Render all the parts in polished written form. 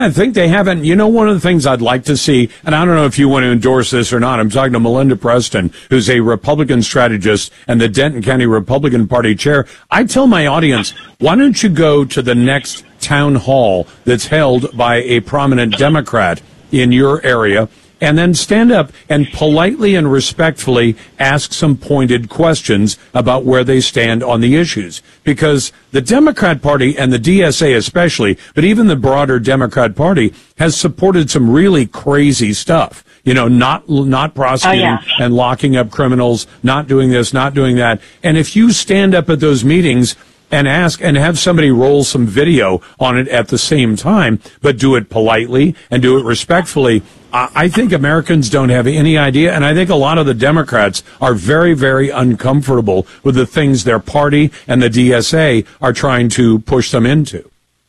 I think they haven't. You know, one of the things I'd like to see, and I don't know if you want to endorse this or not, I'm talking to Melinda Preston, who's a Republican strategist and the Denton County Republican Party chair. I tell my audience, why don't you go to the next town hall that's held by a prominent Democrat in your area, and then stand up and politely and respectfully ask some pointed questions about where they stand on the issues. Because the Democrat Party and the DSA especially, but even the broader Democrat Party, has supported some really crazy stuff. You know, not prosecuting and locking up criminals, not doing this, not doing that. And if you stand up at those meetings and ask and have somebody roll some video on it at the same time, but do it politely and do it respectfully, I think Americans don't have any idea, and I think a lot of the Democrats are very, very uncomfortable with the things their party and the DSA are trying to push them into.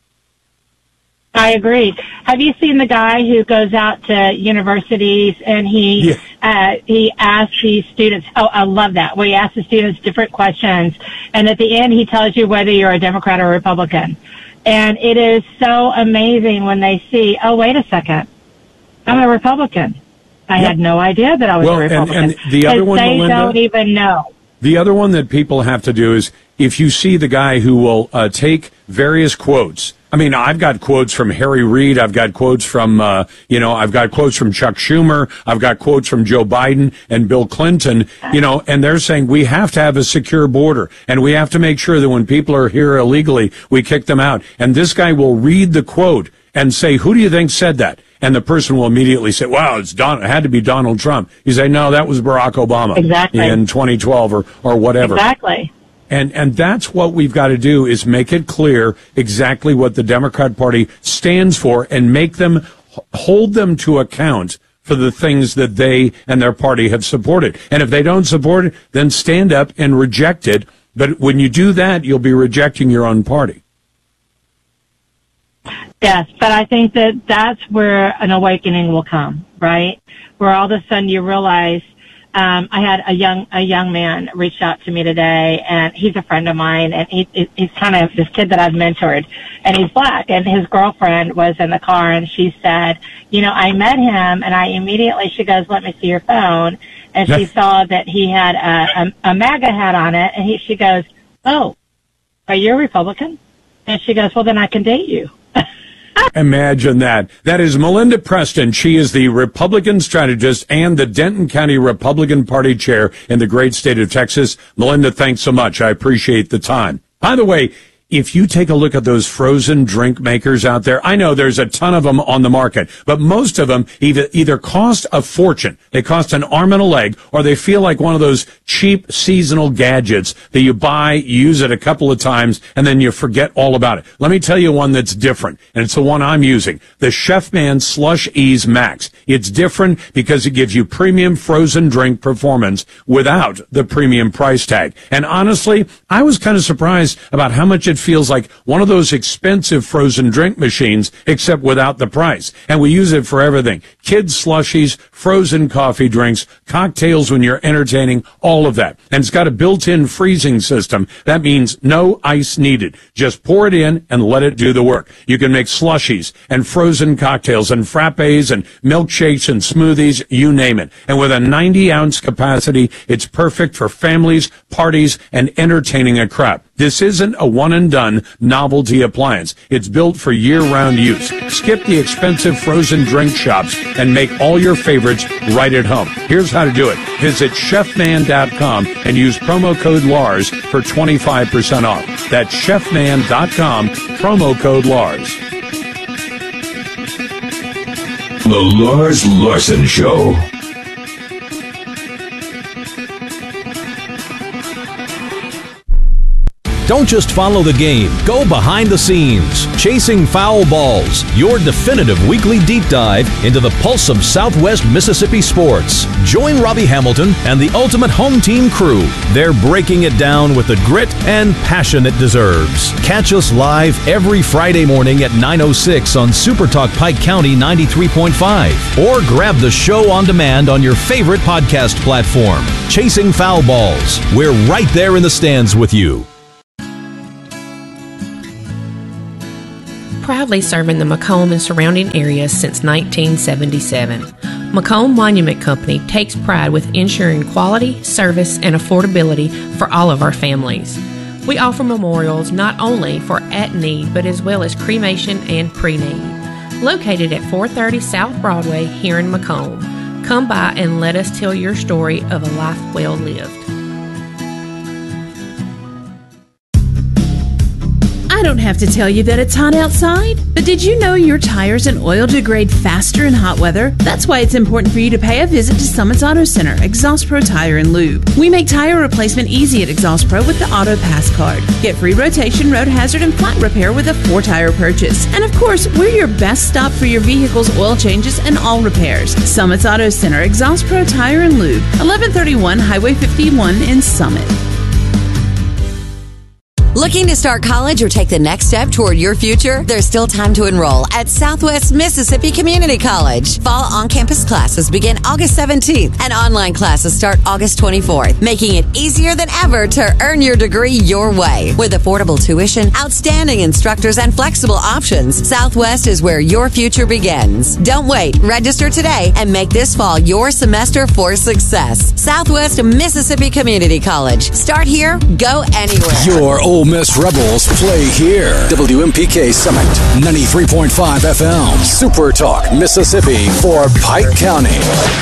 I agree. Have you seen the guy who goes out to universities and he asks these students, oh, I love that, where he asks the students different questions, and at the end he tells you whether you're a Democrat or Republican. And it is so amazing when they see, oh, wait a second, I'm a Republican. I had no idea that I was a Republican. And the other one, they Melinda, don't even know. The other one that people have to do is, if you see the guy who will take various quotes. I mean, I've got quotes from Harry Reid. I've got quotes from, I've got quotes from Chuck Schumer. I've got quotes from Joe Biden and Bill Clinton, and they're saying we have to have a secure border and we have to make sure that when people are here illegally, we kick them out. And this guy will read the quote and say, who do you think said that? And the person will immediately say, wow, it had to be Donald Trump. You say, no, that was Barack Obama in 2012 or whatever. Exactly. And that's what we've got to do, is make it clear exactly what the Democrat Party stands for and make them hold them to account for the things that they and their party have supported. And if they don't support it, then stand up and reject it. But when you do that, you'll be rejecting your own party. Yes, but I think that that's where an awakening will come, right? Where all of a sudden you realize, I had a young man reach out to me today, and he's a friend of mine, and he's kind of this kid that I've mentored, and he's black, and his girlfriend was in the car, and she said, I met him, and she goes, let me see your phone, and she saw that he had a MAGA hat on it, and she goes, oh, are you a Republican? And she goes, well, then I can date you. Imagine that. That is Melinda Preston. She is the Republican strategist and the Denton County Republican Party chair in the great state of Texas. Melinda, thanks so much. I appreciate the time. By the way, if you take a look at those frozen drink makers out there, I know there's a ton of them on the market, but most of them either cost a fortune, they cost an arm and a leg, or they feel like one of those cheap seasonal gadgets that you buy, you use it a couple of times, and then you forget all about it. Let me tell you one that's different, and it's the one I'm using, the Chefman Slush Ease Max. It's different because it gives you premium frozen drink performance without the premium price tag. And honestly, I was kind of surprised about how much it feels like one of those expensive frozen drink machines, except without the price. And we use it for everything. Kids slushies, frozen coffee drinks, cocktails when you're entertaining, all of that. And it's got a built-in freezing system. That means no ice needed. Just pour it in and let it do the work. You can make slushies and frozen cocktails and frappes and milkshakes and smoothies, you name it. And with a 90-ounce capacity, it's perfect for families, parties, and entertaining a crowd. This isn't a one-and-done novelty appliance. It's built for year-round use. Skip the expensive frozen drink shops and make all your favorites right at home. Here's how to do it. Visit chefman.com and use promo code LARS for 25% off. That's chefman.com, promo code LARS. The Lars Larson Show. Don't just follow the game. Go behind the scenes. Chasing Foul Balls, your definitive weekly deep dive into the pulse of Southwest Mississippi sports. Join Robbie Hamilton and the Ultimate Home Team crew. They're breaking it down with the grit and passion it deserves. Catch us live every Friday morning at 9:06 on Super Talk Pike County 93.5. Or grab the show on demand on your favorite podcast platform. Chasing Foul Balls. We're right there in the stands with you. proudly serving the Macomb and surrounding areas since 1977. Macomb Monument Company takes pride with ensuring quality, service, and affordability for all of our families. We offer memorials not only for at-need, but as well as cremation and pre-need. Located at 430 South Broadway here in Macomb. Come by and let us tell your story of a life well lived. I don't have to tell you that it's hot outside, but did you know your tires and oil degrade faster in hot weather? That's why it's important for you to pay a visit to Summit's Auto Center, Exhaust Pro Tire and Lube. We make tire replacement easy at Exhaust Pro with the Auto Pass card. Get free rotation, road hazard, and flat repair with a 4-tire purchase. And of course, we're your best stop for your vehicle's oil changes and all repairs. Summit's Auto Center, Exhaust Pro Tire and Lube, 1131 Highway 51 in Summit. Looking to start college or take the next step toward your future? There's still time to enroll at Southwest Mississippi Community College. Fall on-campus classes begin August 17th and online classes start August 24th, making it easier than ever to earn your degree your way. With affordable tuition, outstanding instructors, and flexible options, Southwest is where your future begins. Don't wait. Register today and make this fall your semester for success. Southwest Mississippi Community College. Start here, go anywhere. Your Ole Miss Rebels play here. WMPK Summit, 93.5 FM. Super Talk, Mississippi for Pike County.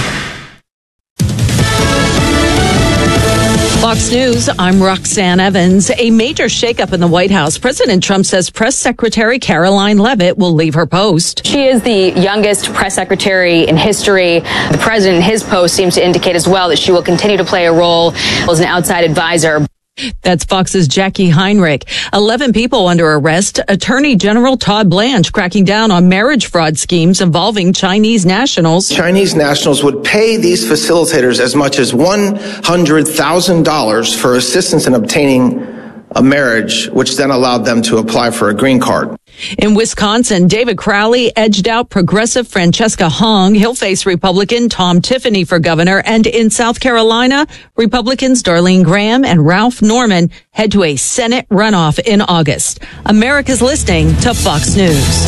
Fox News, I'm Roxanne Evans. A major shakeup in the White House. President Trump says Press Secretary Caroline Leavitt will leave her post. She is the youngest press secretary in history. The president, in his post, seems to indicate as well that she will continue to play a role as an outside advisor. That's Fox's Jackie Heinrich. 11 people under arrest. Attorney General Todd Blanche cracking down on marriage fraud schemes involving Chinese nationals. Chinese nationals would pay these facilitators as much as $100,000 for assistance in obtaining a marriage, which then allowed them to apply for a green card. In Wisconsin, David Crowley edged out progressive Francesca Hong. He'll face Republican Tom Tiffany for governor. And in South Carolina, Republicans Darlene Graham and Ralph Norman head to a Senate runoff in August. America's listening to Fox News.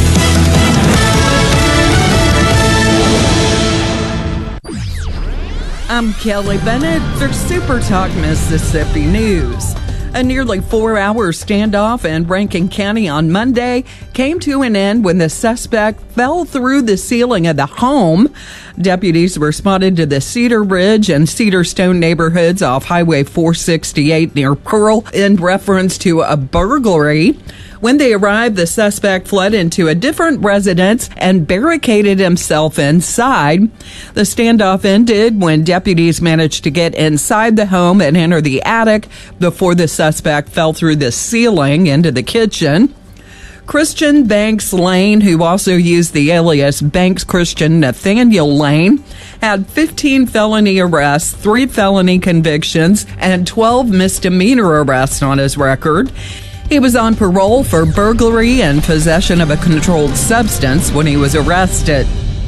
I'm Kelly Bennett for Super Talk Mississippi News. A nearly 4-hour standoff in Rankin County on Monday came to an end when the suspect fell through the ceiling of the home. Deputies responded to the Cedar Ridge and Cedar Stone neighborhoods off Highway 468 near Pearl in reference to a burglary. When they arrived, the suspect fled into a different residence and barricaded himself inside. The standoff ended when deputies managed to get inside the home and enter the attic before the suspect fell through the ceiling into the kitchen. Christian Banks Lane, who also used the alias Banks Christian Nathaniel Lane, had 15 felony arrests, 3 felony convictions, and 12 misdemeanor arrests on his record. He was on parole for burglary and possession of a controlled substance when he was arrested.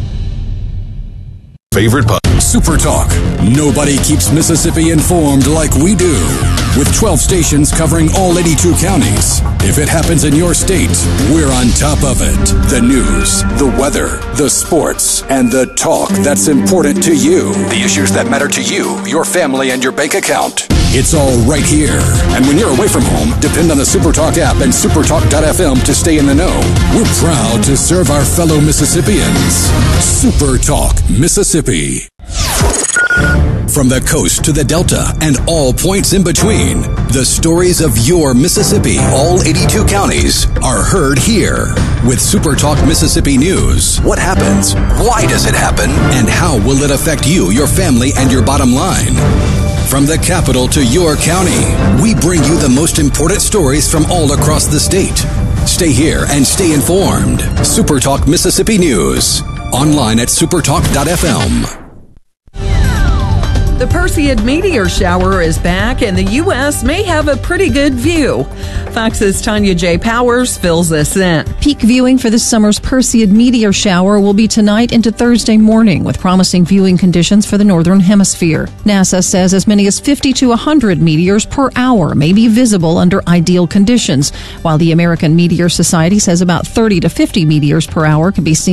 Favorite Super Talk. Nobody keeps Mississippi informed like we do. With 12 stations covering all 82 counties. If it happens in your state, we're on top of it. The news, the weather, the sports, and the talk that's important to you. The issues that matter to you, your family, and your bank account. It's all right here. And when you're away from home, depend on the SuperTalk app and supertalk.fm to stay in the know. We're proud to serve our fellow Mississippians. SuperTalk Mississippi. From the coast to the Delta and all points in between, the stories of your Mississippi, all 82 counties, are heard here. With SuperTalk Mississippi News, what happens? Why does it happen? And how will it affect you, your family, and your bottom line? From the capital to your county, we bring you the most important stories from all across the state. Stay here and stay informed. SuperTalk Mississippi News. Online at supertalk.fm. The Perseid meteor shower is back, and the U.S. may have a pretty good view. Fox's Tanya J. Powers fills this in. Peak viewing for this summer's Perseid meteor shower will be tonight into Thursday morning, with promising viewing conditions for the northern hemisphere. NASA says as many as 50 to 100 meteors per hour may be visible under ideal conditions, while the American Meteor Society says about 30 to 50 meteors per hour can be seen